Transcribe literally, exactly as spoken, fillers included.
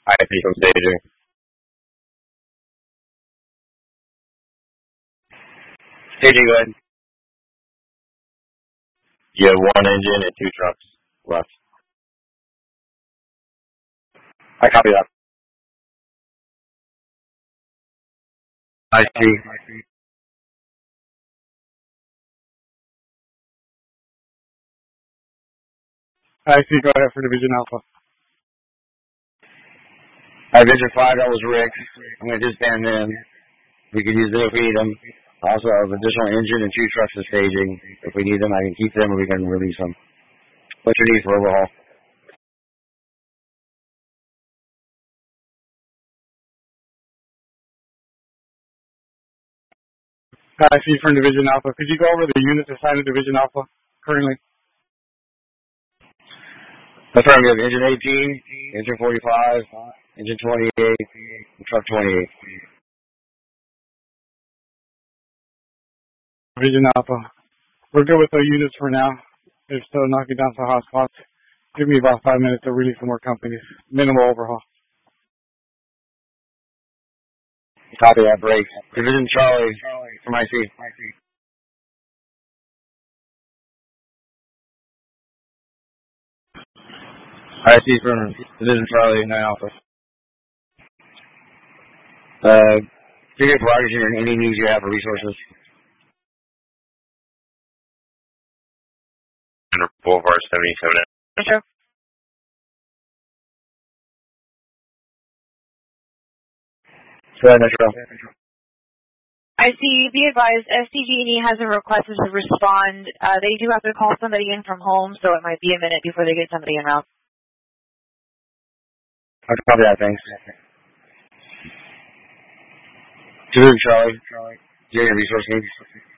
I see from staging. Staging, go ahead. You have one engine and two trucks left. I copy that. I see. I see. Go ahead for Division Alpha. Alright, Division five, that was Rick. I'm going to disband them. We can use them if we need them. I also have additional engine and two trucks for staging. If we need them, I can keep them or we can release them. What's your need for overhaul? I see from Division Alpha. Could you go over the units assigned to Division Alpha currently? That's right, we have engine eighteen, engine forty-five, engine twenty-eight, and truck twenty-eight. Division Alpha. We're good with the units for now. They're still knocking down some hot spots. Give me about five minutes to release some more companies. Minimal overhaul. Copy that, break. Division Charlie from I C. I C from Division Charlie, nine Alpha. Uh, figure progress and any needs you have for resources. Boulevard seventy-seven. Sure. Go ahead, Metro. I see. Be advised, S D G and E hasn't requested to respond. Uh, they do have to call somebody in from home, so it might be a minute before they get somebody in route. I'll copy that, thanks. Division Charlie. Do you have any resource needs?